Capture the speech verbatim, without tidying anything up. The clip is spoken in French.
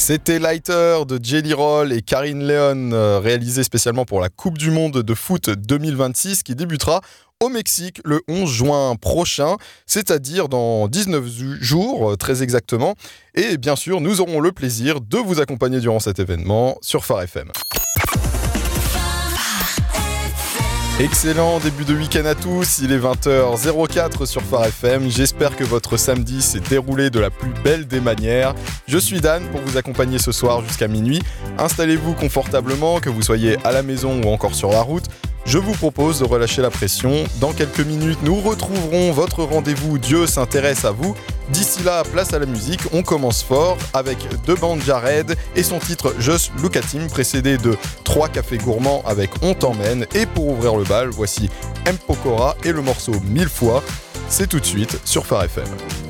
C'était Lighter de Jelly Roll et Karine Léon, euh, réalisé spécialement pour la Coupe du Monde de foot deux mille vingt-six qui débutera au Mexique le onze juin prochain, c'est-à-dire dans dix-neuf jours, euh, très exactement. Et bien sûr, nous aurons le plaisir de vous accompagner durant cet événement sur Phare F M. Excellent début de week-end à tous, il est vingt heures quatre sur Phare F M, j'espère que votre samedi s'est déroulé de la plus belle des manières. Je suis Dan pour vous accompagner ce soir jusqu'à minuit. Installez-vous confortablement, que vous soyez à la maison ou encore sur la route. Je vous propose de relâcher la pression. Dans quelques minutes, nous retrouverons votre rendez-vous Dieu s'intéresse à vous. D'ici là, place à la musique, on commence fort avec The Band Jared et son titre Just Look at Him, précédé de trois cafés gourmands avec On t'emmène. Et pour ouvrir le bal, voici M. Pokora et le morceau Mille fois. C'est tout de suite sur Phare F M.